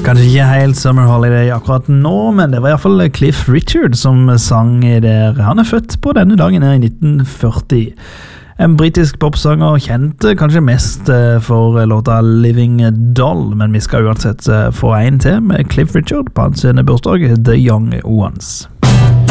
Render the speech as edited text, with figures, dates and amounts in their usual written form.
Kanskje ikke helt Summer Holiday akkurat nå, men det var i hvert fall Cliff Richard som sang der. Han født på denne dagen her i 1940. En britisk popsanger, kjent kanskje mest for låta Living Doll, men vi skal uansett få en til med Cliff Richard på hans bursdag, The Young Ones.